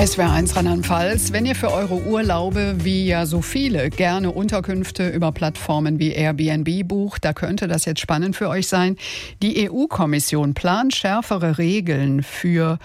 SWR1 Rheinland-Pfalz. Wenn ihr für eure Urlaube, wie ja so viele, gerne Unterkünfte über Plattformen wie Airbnb bucht, da könnte das jetzt spannend für euch sein. Die EU-Kommission plant schärfere Regeln für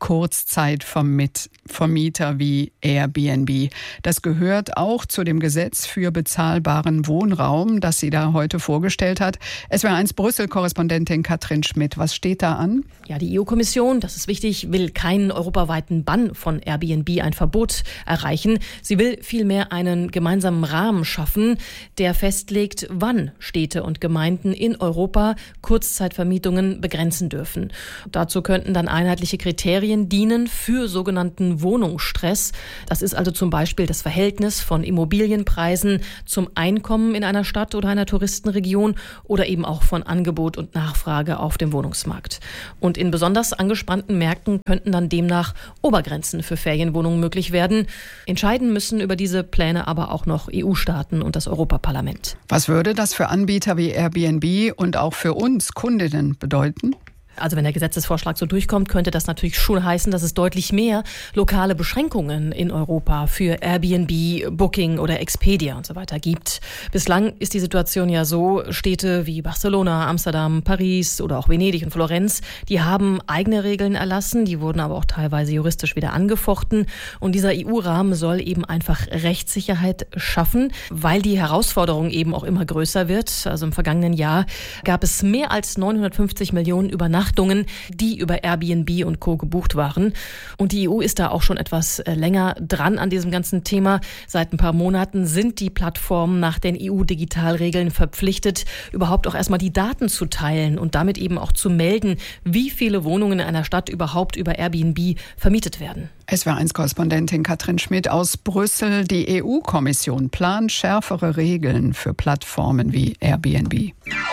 Kurzzeitvermieter wie Airbnb. Das gehört auch zu dem Gesetz für bezahlbaren Wohnraum, das sie da heute vorgestellt hat. SWR1 Brüssel-Korrespondentin Katrin Schmidt. Was steht da an? Ja, die EU-Kommission, das ist wichtig, will keinen europaweiten Bann von Airbnb, ein Verbot erreichen. Sie will vielmehr einen gemeinsamen Rahmen schaffen, der festlegt, wann Städte und Gemeinden in Europa Kurzzeitvermietungen begrenzen dürfen. Dazu könnten dann einheitliche Kriterien dienen für sogenannten Wohnungsstress. Das ist also zum Beispiel das Verhältnis von Immobilienpreisen zum Einkommen in einer Stadt oder einer Touristenregion oder eben auch von Angebot und Nachfrage auf dem Wohnungsmarkt. Und in besonders angespannten Märkten könnten dann demnach Obergrenzen für Ferienwohnungen möglich werden. Entscheiden müssen über diese Pläne aber auch noch EU-Staaten und das Europaparlament. Was würde das für Anbieter wie Airbnb und auch für uns Kundinnen bedeuten? Also wenn der Gesetzesvorschlag so durchkommt, könnte das natürlich schon heißen, dass es deutlich mehr lokale Beschränkungen in Europa für Airbnb, Booking oder Expedia und so weiter gibt. Bislang ist die Situation ja so, Städte wie Barcelona, Amsterdam, Paris oder auch Venedig und Florenz, die haben eigene Regeln erlassen, die wurden aber auch teilweise juristisch wieder angefochten. Und dieser EU-Rahmen soll eben einfach Rechtssicherheit schaffen, weil die Herausforderung eben auch immer größer wird. Also im vergangenen Jahr gab es mehr als 950 Millionen Übernachtungen, die über Airbnb und Co. gebucht waren. Und die EU ist da auch schon etwas länger dran an diesem ganzen Thema. Seit ein paar Monaten sind die Plattformen nach den EU-Digitalregeln verpflichtet, überhaupt auch erstmal die Daten zu teilen und damit eben auch zu melden, wie viele Wohnungen in einer Stadt überhaupt über Airbnb vermietet werden. SWR1-Korrespondentin Katrin Schmidt aus Brüssel. Die EU-Kommission plant schärfere Regeln für Plattformen wie Airbnb.